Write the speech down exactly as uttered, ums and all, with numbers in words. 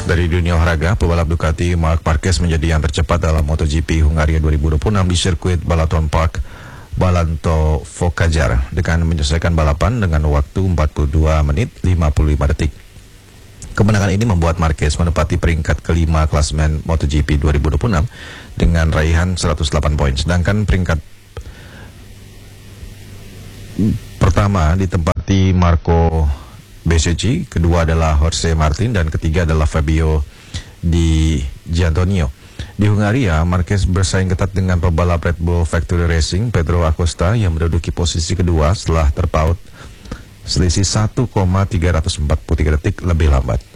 Dari dunia olahraga, pebalap Ducati Marc Marquez menjadi yang tercepat dalam MotoGP Hungaria dua ribu dua puluh enam di sirkuit Balaton Park, Balanto Focajar dengan menyelesaikan balapan dengan waktu empat puluh dua menit lima puluh lima detik. Kemenangan ini membuat Marquez menempati peringkat kelima klasemen MotoGP dua ribu dua puluh enam dengan raihan seratus delapan poin, sedangkan peringkat pertama ditempati Marco Bezzecchi, kedua adalah Jorge Martin, dan ketiga adalah Fabio Di Giannantonio. Di Hungaria, Marquez bersaing ketat dengan pebalap Red Bull Factory Racing Pedro Acosta yang menduduki posisi kedua setelah terpaut selisih satu koma tiga empat tiga detik lebih lambat.